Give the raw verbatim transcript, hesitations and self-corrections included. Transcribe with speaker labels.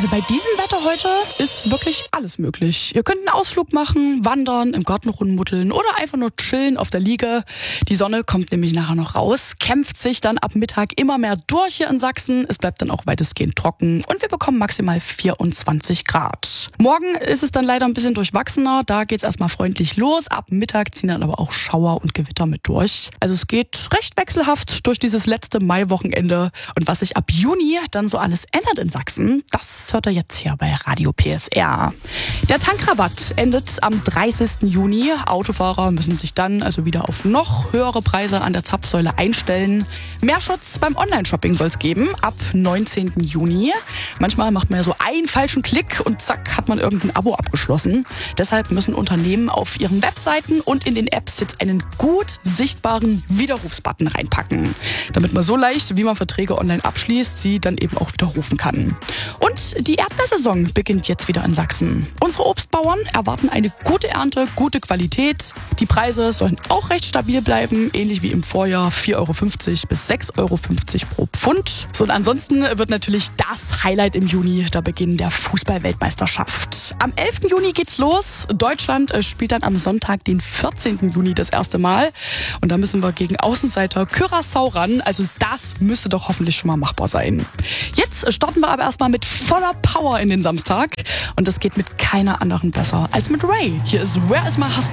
Speaker 1: Also bei diesem Wetter heute ist wirklich alles möglich. Ihr könnt einen Ausflug machen, wandern, im Garten rummutteln oder einfach nur chillen auf der Liege. Die Sonne kommt nämlich nachher noch raus, kämpft sich dann ab Mittag immer mehr durch hier in Sachsen. Es bleibt dann auch weitestgehend trocken und wir bekommen maximal vierundzwanzig Grad. Morgen ist es dann leider ein bisschen durchwachsener. Da geht's erstmal freundlich los. Ab Mittag ziehen dann aber auch Schauer und Gewitter mit durch. Also es geht recht wechselhaft durch dieses letzte Maiwochenende. Und was sich ab Juni dann so alles ändert in Sachsen, das hört ihr jetzt hier bei Radio P S R. Der Tankrabatt endet am dreißigsten Juni. Autofahrer müssen sich dann also wieder auf noch höhere Preise an der Zapfsäule einstellen. Mehr Schutz beim Online-Shopping soll es geben ab neunzehnten Juni. Manchmal macht man ja so einen falschen Klick und zack hat man irgendein Abo abgeschlossen. Deshalb müssen Unternehmen auf ihren Webseiten und in den Apps jetzt einen gut sichtbaren Widerrufsbutton reinpacken, damit man so leicht, wie man Verträge online abschließt, sie dann eben auch widerrufen kann. Und die Erdbeersaison beginnt jetzt wieder in Sachsen. Unsere Obstbauern erwarten eine gute Ernte, gute Qualität. Die Preise sollen auch recht stabil bleiben, ähnlich wie im Vorjahr vier Euro fünfzig bis sechs Euro fünfzig pro Pfund. So, und ansonsten wird natürlich das Highlight im Juni der Beginn der Fußball-Weltmeisterschaft. Am elften Juni geht's los. Deutschland spielt dann am Sonntag, den vierzehnten Juni das erste Mal. Und da müssen wir gegen Außenseiter Curaçao ran. Also das müsste doch hoffentlich schon mal machbar sein. Jetzt starten wir aber erstmal mit voller Power in den Samstag. Und das geht mit keiner anderen besser als mit Ray. Hier ist Where is my husband?